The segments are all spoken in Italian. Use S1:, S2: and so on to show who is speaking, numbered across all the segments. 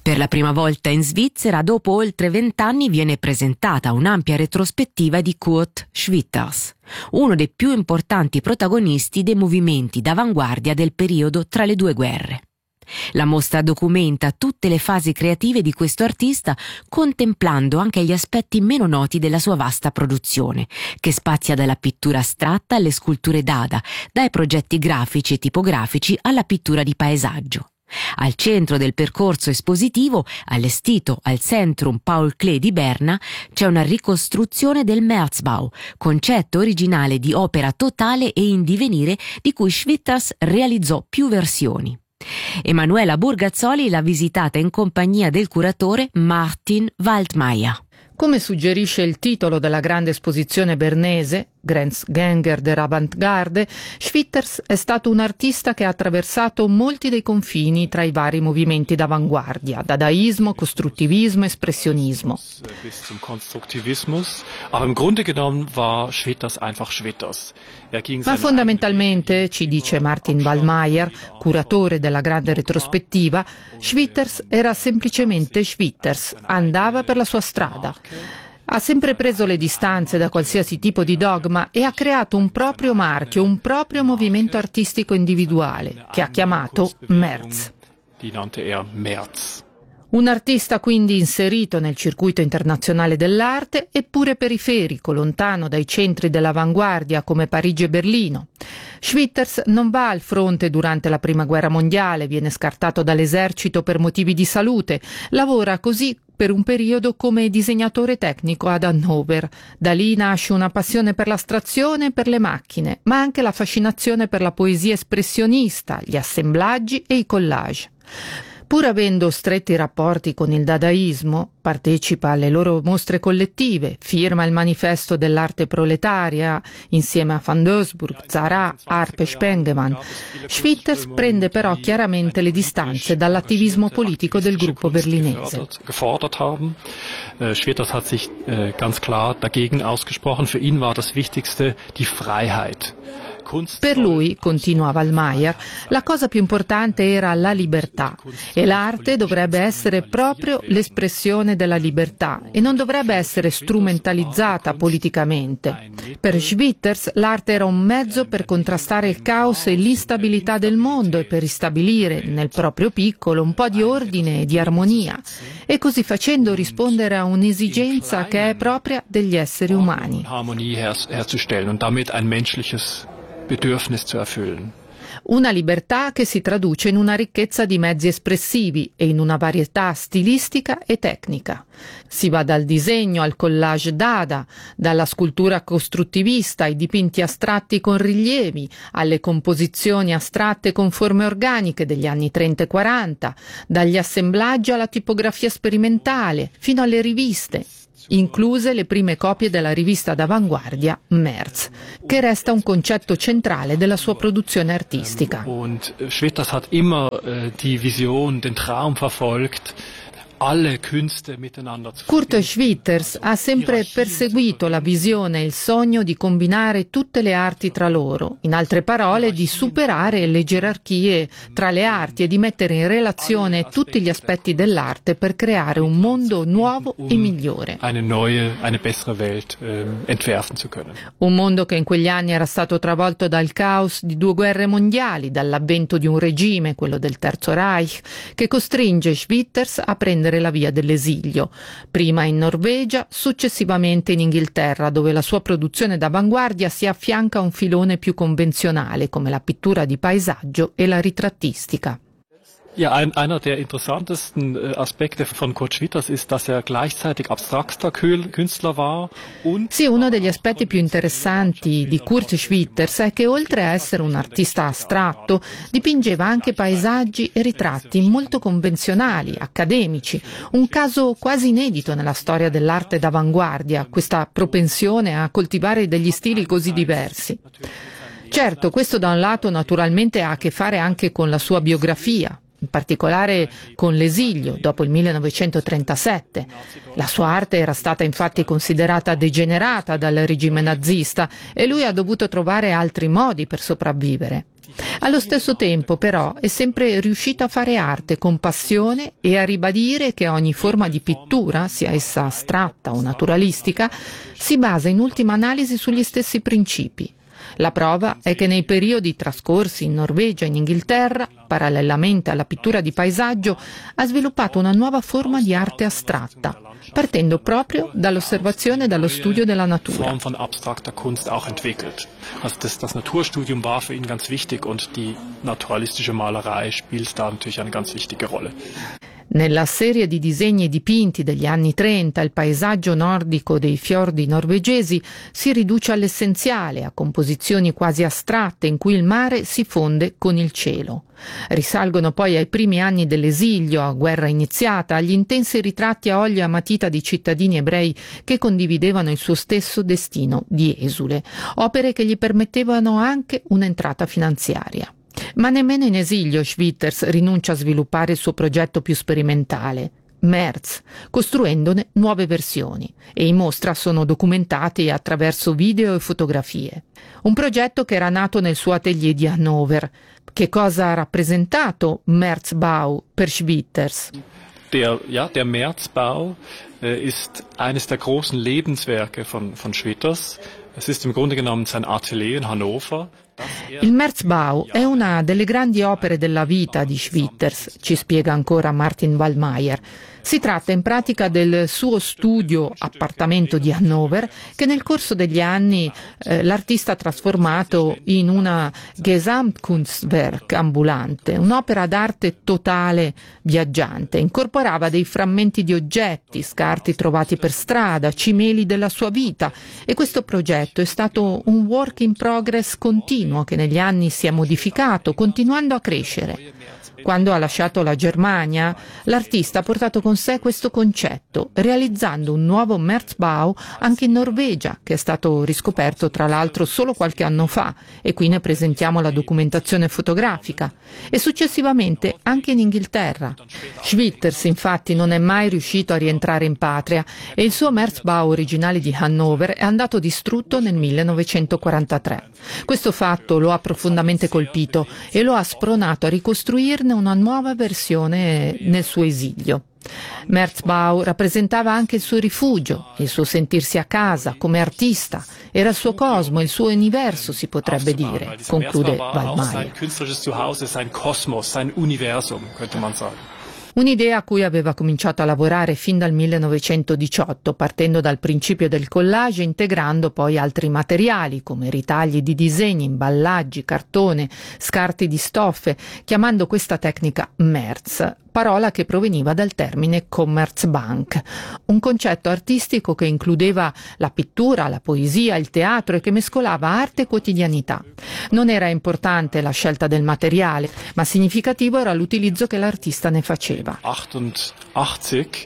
S1: Per la prima volta in Svizzera, dopo oltre 20 anni, viene presentata un'ampia retrospettiva di Kurt Schwitters, uno dei più importanti protagonisti dei movimenti d'avanguardia del periodo tra le due guerre. La mostra documenta tutte le fasi creative di questo artista, contemplando anche gli aspetti meno noti della sua vasta produzione, che spazia dalla pittura astratta alle sculture dada, dai progetti grafici e tipografici alla pittura di paesaggio. Al centro del percorso espositivo, allestito al Centrum Paul Klee di Berna, c'è una ricostruzione del Märzbau, concetto originale di opera totale e in divenire di cui Schwitters realizzò più versioni. Emanuela Burgazzoli l'ha visitata in compagnia del curatore Martin Waldmeier.
S2: Come suggerisce il titolo della grande esposizione bernese, Grenzgänger der Avantgarde, Schwitters è stato un artista che ha attraversato molti dei confini tra i vari movimenti d'avanguardia, dadaismo, costruttivismo, espressionismo.
S3: Bis zum Konstruktivismus, aber im Grunde genommen war Schwitters einfach Schwitters.
S2: Ma fondamentalmente, ci dice Martin Waldmeier, curatore della grande retrospettiva, Schwitters era semplicemente Schwitters, andava per la sua strada. Ha sempre preso le distanze da qualsiasi tipo di dogma e ha creato un proprio marchio, un proprio movimento artistico individuale, che ha chiamato März.
S3: Die nannte er März.
S2: Un artista quindi inserito nel circuito internazionale dell'arte, eppure periferico, lontano dai centri dell'avanguardia come Parigi e Berlino. Schwitters non va al fronte durante la Prima Guerra Mondiale, viene scartato dall'esercito per motivi di salute, lavora così per un periodo come disegnatore tecnico ad Hannover. Da lì nasce una passione per l'astrazione e per le macchine, ma anche la fascinazione per la poesia espressionista, gli assemblaggi e i collage. Pur avendo stretti rapporti con il dadaismo, partecipa alle loro mostre collettive, firma il manifesto dell'arte proletaria insieme a Van Doesburg, Zara, Arp e Spengemann. Schwitters prende però chiaramente le distanze dall'attivismo politico del gruppo berlinese.
S3: Schwitters hat sich ganz klar dagegen ausgesprochen. Für ihn war das Wichtigste die Freiheit.
S2: Per lui, continua Waldmeier, la cosa più importante era la libertà e l'arte dovrebbe essere proprio l'espressione della libertà e non dovrebbe essere strumentalizzata politicamente. Per Schwitters l'arte era un mezzo per contrastare il caos e l'instabilità del mondo e per ristabilire nel proprio piccolo un po' di ordine e di armonia e così facendo rispondere a un'esigenza che è propria degli esseri umani.
S3: Bedürfnis zu erfüllen.
S2: Una libertà che si traduce in una ricchezza di mezzi espressivi e in una varietà stilistica e tecnica. Si va dal disegno al collage dada, dalla scultura costruttivista ai dipinti astratti con rilievi, alle composizioni astratte con forme organiche degli anni 30 e 40, dagli assemblaggi alla tipografia sperimentale, fino alle riviste, incluse le prime copie della rivista d'avanguardia März, che resta un concetto centrale della sua produzione artistica.
S3: Und Schwitters hat immer die Vision, den Traum verfolgt, alle Künste miteinander zu
S2: Kurt Schwitters ha sempre perseguito la visione e il sogno di combinare tutte le arti tra loro, in altre parole di superare le gerarchie tra le arti e di mettere in relazione tutti gli aspetti dell'arte per creare un mondo nuovo e migliore.
S3: Eine bessere Welt entwerfen zu können.
S2: Un mondo che in quegli anni era stato travolto dal caos di 2 guerre mondiali, dall'avvento di un regime, quello del Terzo Reich, che costringe Schwitters a prendere la via dell'esilio, prima in Norvegia, successivamente in Inghilterra, dove la sua produzione d'avanguardia si affianca a un filone più convenzionale come la pittura di paesaggio e la ritrattistica.
S3: Ja, einer der interessantesten Aspekte von Kurt Schwitters ist, dass er gleichzeitig abstrakter Künstler war und
S2: Sì, uno degli aspetti più interessanti di Kurt Schwitters è che oltre a essere un artista astratto, dipingeva anche paesaggi e ritratti molto convenzionali, accademici, un caso quasi inedito nella storia dell'arte d'avanguardia, questa propensione a coltivare degli stili così diversi. Certo, questo da un lato naturalmente ha a che fare anche con la sua biografia, in particolare con l'esilio dopo il 1937. La sua arte era stata infatti considerata degenerata dal regime nazista e lui ha dovuto trovare altri modi per sopravvivere. Allo stesso tempo, però, è sempre riuscito a fare arte con passione e a ribadire che ogni forma di pittura, sia essa astratta o naturalistica, si basa in ultima analisi sugli stessi principi. La prova è che nei periodi trascorsi in Norvegia e in Inghilterra, parallelamente alla pittura di paesaggio, ha sviluppato una nuova forma di arte astratta, partendo proprio dall'osservazione e dallo studio della natura.
S3: Form von abstrakter Kunst auch entwickelt. Also das Naturstudium war für ihn ganz wichtig und die naturalistische Malerei spielt da natürlich eine ganz wichtige Rolle.
S2: Nella serie di disegni e dipinti degli anni 30, il paesaggio nordico dei fiordi norvegesi si riduce all'essenziale, a composizioni quasi astratte in cui il mare si fonde con il cielo. Risalgono poi ai primi anni dell'esilio, a guerra iniziata, agli intensi ritratti a olio e a matita di cittadini ebrei che condividevano il suo stesso destino di esule, opere che gli permettevano anche un'entrata finanziaria. Ma nemmeno in esilio Schwitters rinuncia a sviluppare il suo progetto più sperimentale, Merz, costruendone nuove versioni, e i mostra sono documentati attraverso video e fotografie. Un progetto che era nato nel suo atelier di Hannover. Che cosa ha rappresentato Merzbau per Schwitters?
S3: Der Merzbau ist eines der großen Lebenswerke von Schwitters. Es ist im Grunde genommen sein Atelier in Hannover.
S2: Il Merzbau è una delle grandi opere della vita di Schwitters, ci spiega ancora Martin Waldmeier. Si tratta in pratica del suo studio appartamento di Hannover che nel corso degli anni l'artista ha trasformato in una Gesamtkunstwerk ambulante, un'opera d'arte totale viaggiante. Incorporava dei frammenti di oggetti, scarti trovati per strada, cimeli della sua vita, e questo progetto è stato un work in progress continuo che negli anni si è modificato, continuando a crescere. Quando ha lasciato la Germania, l'artista ha portato con sé questo concetto, realizzando un nuovo Merzbau anche in Norvegia, che è stato riscoperto tra l'altro solo qualche anno fa, e qui ne presentiamo la documentazione fotografica, e successivamente anche in Inghilterra. Schwitters infatti non è mai riuscito a rientrare in patria e il suo Merzbau originale di Hannover è andato distrutto nel 1943. Questo fatto lo ha profondamente colpito e lo ha spronato a ricostruirne una nuova versione nel suo esilio. Merzbau rappresentava anche il suo rifugio, il suo sentirsi a casa come artista, era il suo cosmo, il suo universo, si potrebbe dire, conclude Waldmeier. Un'idea a cui aveva cominciato a lavorare fin dal 1918, partendo dal principio del collage, integrando poi altri materiali come ritagli di disegni, imballaggi, cartone, scarti di stoffe, chiamando questa tecnica Merz, parola che proveniva dal termine Commerzbank, un concetto artistico che includeva la pittura, la poesia, il teatro e che mescolava arte e quotidianità. Non era importante la scelta del materiale, ma significativo era l'utilizzo che l'artista ne faceva.
S3: 88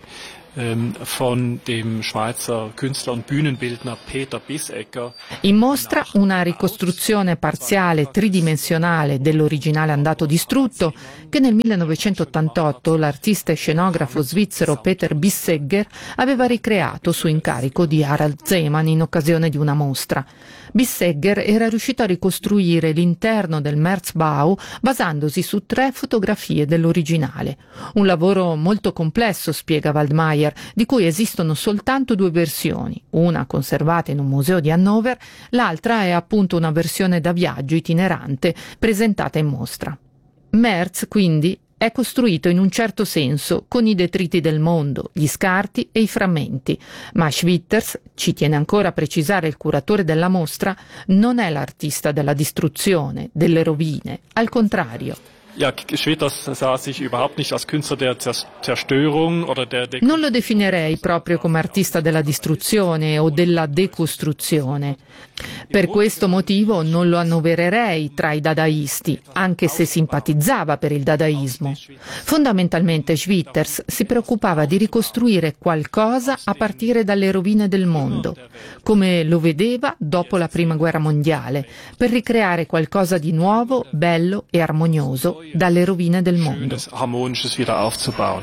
S3: von dem Schweizer Künstler und Bühnenbildner Peter Bissegger.
S2: In mostra una ricostruzione parziale tridimensionale dell'originale andato distrutto che nel 1988 l'artista e scenografo svizzero Peter Bissegger aveva ricreato su incarico di Harald Zeman in occasione di una mostra. Bissegger era riuscito a ricostruire l'interno del Merzbau basandosi su 3 fotografie dell'originale. Un lavoro molto complesso, spiega Waldmeier, di cui esistono soltanto 2 versioni, una conservata in un museo di Hannover, l'altra è appunto una versione da viaggio itinerante presentata in mostra. Merz, quindi, è costruito in un certo senso con i detriti del mondo, gli scarti e i frammenti, ma Schwitters, ci tiene ancora a precisare il curatore della mostra, non è l'artista della distruzione, delle rovine, al contrario.
S3: Ja, Schwitters sah sich überhaupt nicht als Künstler der Zerstörung oder der
S2: Non lo definirei proprio come artista della distruzione o della decostruzione. Per questo motivo non lo annovererei tra i dadaisti, anche se simpatizzava per il dadaismo. Fondamentalmente Schwitters si preoccupava di ricostruire qualcosa a partire dalle rovine del mondo, come lo vedeva dopo la Prima Guerra Mondiale, per ricreare qualcosa di nuovo, bello e armonioso dalle rovine del mondo.
S3: Harmonisches wieder aufzubauen.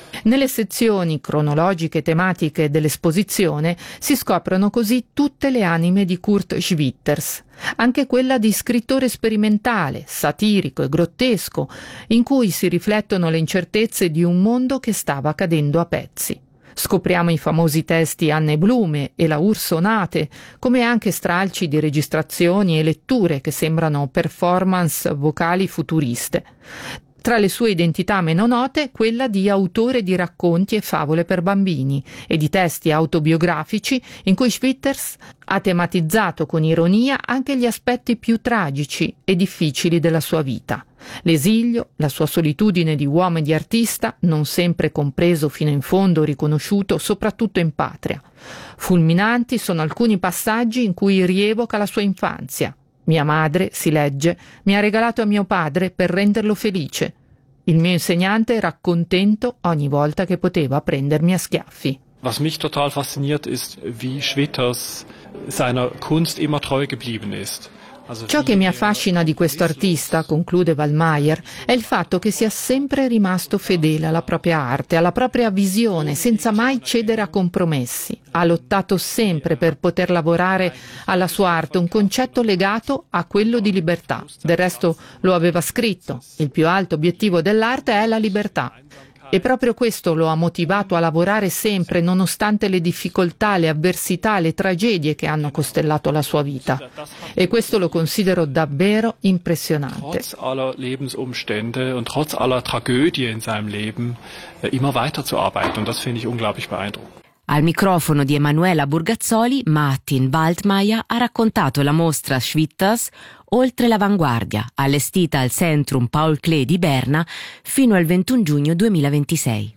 S2: Nelle sezioni cronologiche e tematiche dell'esposizione si scoprono così tutte le anime di Kurt Schwitters, anche quella di scrittore sperimentale, satirico e grottesco, in cui si riflettono le incertezze di un mondo che stava cadendo a pezzi. Scopriamo i famosi testi Anne Blume e la Ursonate, come anche stralci di registrazioni e letture che sembrano performance vocali futuriste. Tra le sue identità meno note, quella di autore di racconti e favole per bambini e di testi autobiografici in cui Schwitters ha tematizzato con ironia anche gli aspetti più tragici e difficili della sua vita. L'esilio, la sua solitudine di uomo e di artista, non sempre compreso fino in fondo o riconosciuto, soprattutto in patria. Fulminanti sono alcuni passaggi in cui rievoca la sua infanzia. Mia madre, si legge, mi ha regalato a mio padre per renderlo felice. Il mio insegnante era contento ogni volta che poteva prendermi a schiaffi.
S3: Was mich total fasziniert ist, wie Schwitters seiner Kunst immer treu geblieben ist.
S2: Ciò che mi affascina di questo artista, conclude Wallmeyer, è il fatto che sia sempre rimasto fedele alla propria arte, alla propria visione, senza mai cedere a compromessi. Ha lottato sempre per poter lavorare alla sua arte, un concetto legato a quello di libertà. Del resto lo aveva scritto: il più alto obiettivo dell'arte è la libertà. E proprio questo lo ha motivato a lavorare sempre, nonostante le difficoltà, le avversità, le tragedie che hanno costellato la sua vita. E questo lo considero davvero impressionante.
S3: Trotz aller Lebensumstände und trotz aller Tragödie in seinem Leben immer weiterzuarbeiten. Und das finde ich unglaublich beeindruckend.
S1: Al microfono di Emanuela Burgazzoli, Martin Waldmeier ha raccontato la mostra Schwitters Oltre l'avanguardia, allestita al Centrum Paul Klee di Berna fino al 21 giugno 2026.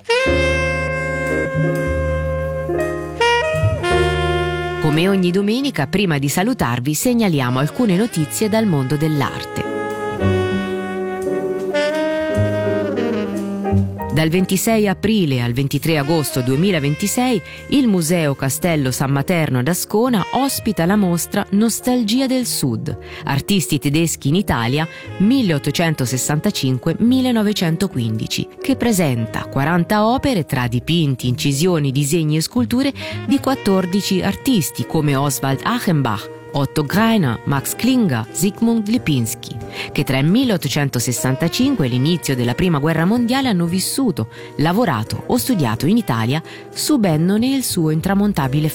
S1: Come ogni domenica, prima di salutarvi, segnaliamo alcune notizie dal mondo dell'arte. Dal 26 aprile al 23 agosto 2026 il Museo Castello San Materno ad Ascona ospita la mostra Nostalgia del Sud, artisti tedeschi in Italia 1865-1915, che presenta 40 opere tra dipinti, incisioni, disegni e sculture di 14 artisti come Oswald Achenbach, Otto Greiner, Max Klinger, Zygmunt Lipinski, che tra il 1865 e l'inizio della Prima Guerra Mondiale hanno vissuto, lavorato o studiato in Italia, subendone il suo intramontabile